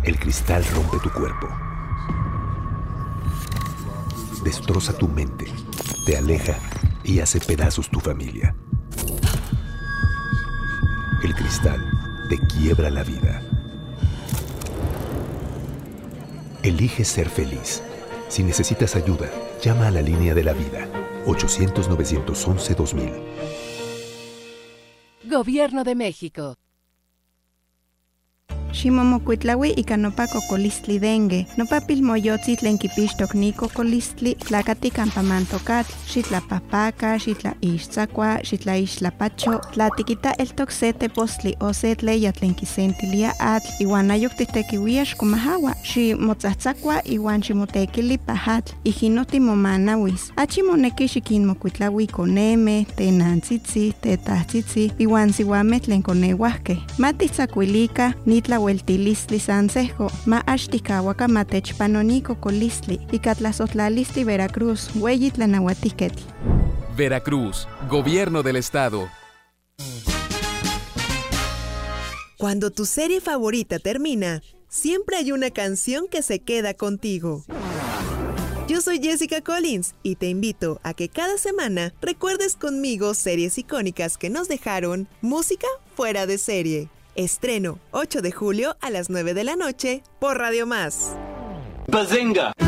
El cristal rompe tu cuerpo, destroza tu mente, te aleja y hace pedazos tu familia. El cristal te quiebra la vida. Elige ser feliz. Si necesitas ayuda, llama a la línea de la vida, 800-911-2000. Gobierno de México. Ximomocuitlaui ika nopa kokolistli dengue, nopa pilmoyotzi tlen kipixtok ni kokolistli tlakati kampa mantokatl, xitlapahpaka, xitlaixtzakua, xitlaixtlapacho, tlatikita eltok se tepostli o se tleya tlen kisentilia atl, iwan ayok titekiuia xkomahawa, ximotzahtsakua iwan ximotekili pahatl, ijino timomanawis. Achi moneki xikinmokuitlaui koneme, tenantzitzi, tetahtzitzi, iwan siuameh tlen koneuahkeh. Matitzakuilika nitla Hueltilistli Sansejo, ma axtikawaka matechpanoni kokolistli, ikatlazotlalistli Veracruz, Hueyi Tlanahuatiketl. Veracruz, Gobierno del Estado. Cuando tu serie favorita termina, siempre hay una canción que se queda contigo. Yo soy Jessica Collins y te invito a que cada semana recuerdes conmigo series icónicas que nos dejaron música fuera de serie. Estreno 8 de julio a las 9 de la noche por Radio Más. ¡Bazinga!